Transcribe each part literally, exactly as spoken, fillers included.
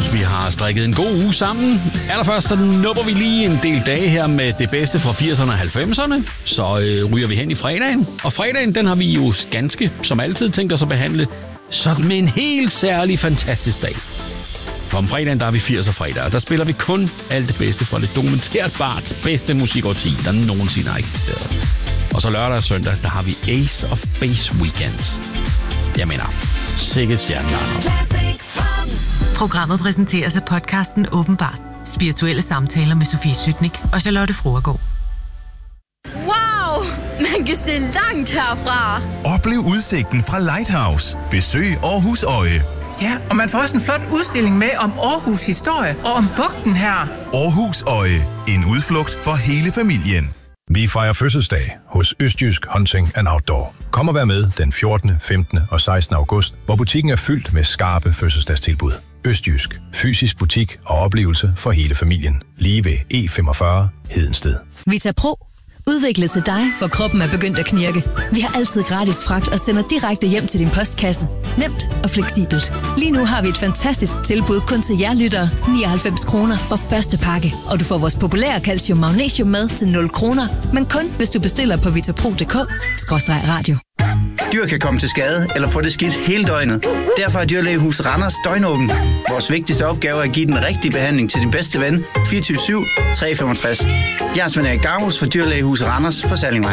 Vi har strikket en god uge sammen. Allerførst så nupper vi lige en del dage her med det bedste fra firserne og halvfemserne. Så øh, ryger vi hen i fredagen. Og fredagen, den har vi jo ganske, som altid, tænkt os at behandle sådan med en helt særlig fantastisk dag. For om fredagen, der er vi firser fredag, og der spiller vi kun alt det bedste fra det dokumenterbart bedste musikårti, der nogensinde har eksisteret. Og så lørdag og søndag, der har vi Ace of Base Weekends. Jeg mener, sikkert stjernegarner. Programmet præsenteres af podcasten Åbenbart. Spirituelle samtaler med Sofie Sytnik og Charlotte Fruergaard. Wow! Man kan se langt herfra. Oplev udsigten fra Lighthouse. Besøg Aarhus Øje. Ja, og man får også en flot udstilling med om Aarhus historie og om bugten her. Aarhus Øje. En udflugt for hele familien. Vi fejrer fødselsdag hos Østjysk Hunting and Outdoor. Kom og vær med den fjortende, femtende og sekstende august, hvor butikken er fyldt med skarpe fødselsdagstilbud. Østjysk. Fysisk butik og oplevelse for hele familien. Lige ved E femogfyrre Hedensted. Vita Pro. Udviklet til dig, hvor kroppen er begyndt at knirke. Vi har altid gratis fragt og sender direkte hjem til din postkasse. Nemt og fleksibelt. Lige nu har vi et fantastisk tilbud kun til jer lyttere. nioghalvfems kroner for første pakke. Og du får vores populære calcium magnesium med til nul kroner. Men kun hvis du bestiller på vitapro punktum d k skråstreg radio. Dyr kan komme til skade eller få det skidt hele døgnet. Derfor er Dyrlægehus Randers døgnåben. Vores vigtigste opgave er at give den rigtige behandling til din bedste ven fireogtyve syv tre femogtres. Jeg er Svend Erik Garmus for Dyrlægehus Randers på Sallingvej.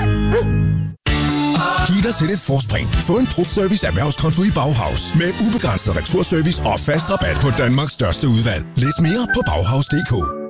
Giv dig selv et forspring. Få en Profservice erhvervskonto i Bauhaus med ubegrænset returservice og fast rabat på Danmarks største udvalg. Læs mere på bauhaus punktum d k.